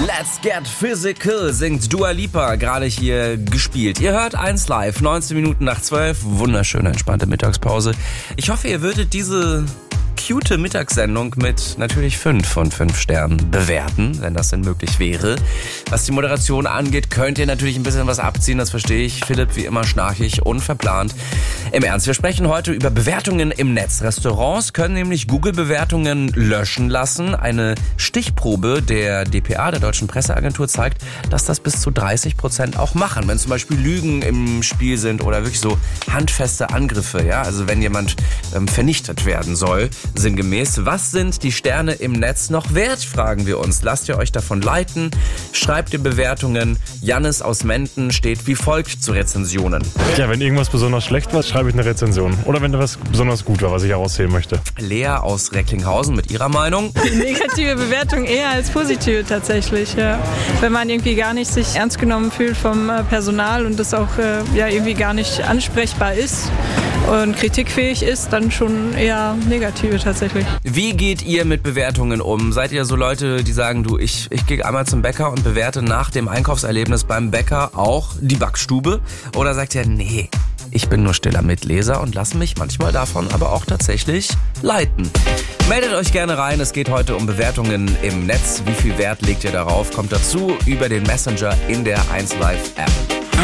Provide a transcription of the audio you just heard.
Let's Get Physical singt Dua Lipa, gerade hier gespielt. Ihr hört 1 Live, 19 Minuten nach 12, wunderschöne, entspannte Mittagspause. Ich hoffe, ihr würdet diese cute Mittagssendung mit natürlich 5 von 5 Sternen bewerten, wenn das denn möglich wäre. Was die Moderation angeht, könnt ihr natürlich ein bisschen was abziehen, das verstehe ich. Philipp wie immer schnarchig, unverplant. Im Ernst, wir sprechen heute über Bewertungen im Netz. Restaurants können nämlich Google-Bewertungen löschen lassen. Eine Stichprobe der dpa, der Deutschen Presseagentur, zeigt, dass das bis zu 30% auch machen. Wenn zum Beispiel Lügen im Spiel sind oder wirklich so handfeste Angriffe, ja, also wenn jemand vernichtet werden soll, sinngemäß. Was sind die Sterne im Netz noch wert, fragen wir uns. Lasst ihr euch davon leiten? Schreibt ihr Bewertungen? Jannis aus Menden steht wie folgt zu Rezensionen. Ja, wenn irgendwas besonders schlecht war, schreibe ich eine Rezension. Oder wenn was besonders gut war, was ich herausheben möchte. Lea aus Recklinghausen mit ihrer Meinung. Negative Bewertung eher als positive tatsächlich, ja. Wenn man irgendwie gar nicht sich ernst genommen fühlt vom Personal und das auch irgendwie gar nicht ansprechbar ist und kritikfähig ist, dann schon eher negative tatsächlich. Wie geht ihr mit Bewertungen um? Seid ihr so Leute, die sagen, du, ich gehe einmal zum Bäcker und bewerte nach dem Einkaufserlebnis beim Bäcker auch die Backstube? Oder sagt ihr, nee, ich bin nur stiller Mitleser und lasse mich manchmal davon aber auch tatsächlich leiten? Meldet euch gerne rein, es geht heute um Bewertungen im Netz. Wie viel Wert legt ihr darauf? Kommt dazu über den Messenger in der 1Live App.